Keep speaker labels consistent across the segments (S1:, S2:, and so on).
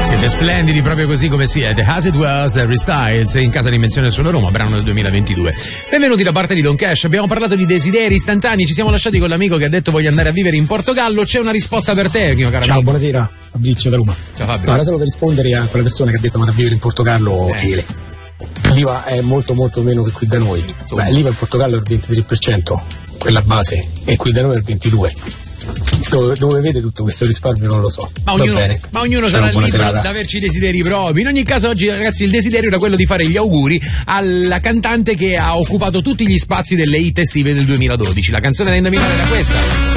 S1: Siete splendidi proprio così come siete. As It Was, Harry Styles, in casa di menzione solo Roma, brano del 2022. Benvenuti da parte di Don Cash. Abbiamo parlato di desideri istantanei, ci siamo lasciati con l'amico che ha detto voglio andare a vivere in Portogallo. C'è una risposta per te, mio caro
S2: Ciao,
S1: amico.
S2: buonasera, Fabrizio da Roma.
S1: Ciao Fabio.
S2: Guarda, solo per rispondere a quella persona che ha detto vado a vivere in Portogallo, l'IVA è molto molto meno che qui da noi. Beh, l'IVA in Portogallo è il 23%, quella base, e qui da noi è il 22%. Dove vede tutto questo risparmio non lo so.
S1: Ma ognuno sarà libero da averci i desideri propri. In ogni caso oggi, ragazzi, il desiderio era quello di fare gli auguri alla cantante che ha occupato tutti gli spazi delle hit estive del 2012. La canzone da indovinare era questa.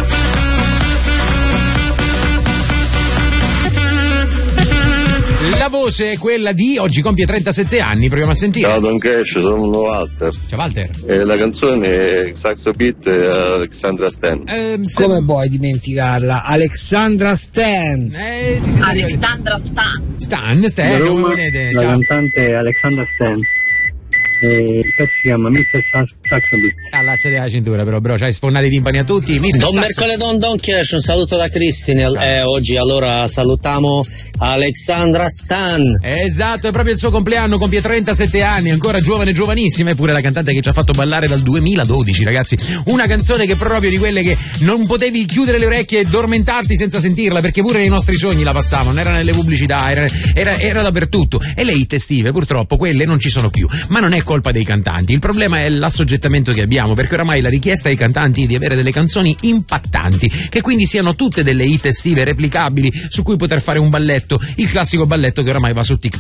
S1: La voce è quella di oggi compie 37 anni, proviamo a sentire.
S3: Ciao Don Cash, sono Walter.
S1: Ciao Walter.
S3: La canzone è Saxo Beat e Alexandra Stan.
S4: Come vuoi dimenticarla? Alexandra Stan.
S5: Alexandra Stan.
S1: Stan, come volete?
S6: La
S1: Ciao.
S6: cantante è Alexandra Stan. E il pezzo si chiama Mr. Saxo Beat.
S1: Allacciati la cintura però, bro, c'hai sfondato i timpani a tutti.
S7: Buon mercoledì Don Cash, un saluto da Cristina. Oggi allora salutiamo Alexandra Stan.
S1: Esatto, è proprio il suo compleanno, compie 37 anni, ancora giovane, giovanissima, eppure la cantante che ci ha fatto ballare dal 2012, ragazzi. Una canzone che proprio di quelle che non potevi chiudere le orecchie e addormentarti senza sentirla, perché pure nei nostri sogni la passavano, era nelle pubblicità, era dappertutto. E le hit estive, purtroppo, quelle non ci sono più. Ma non è colpa dei cantanti, il problema è l'assoggettamento che abbiamo, perché oramai la richiesta ai cantanti è di avere delle canzoni impattanti, che quindi siano tutte delle hit estive replicabili su cui poter fare un balletto, il classico balletto che oramai va su TikTok.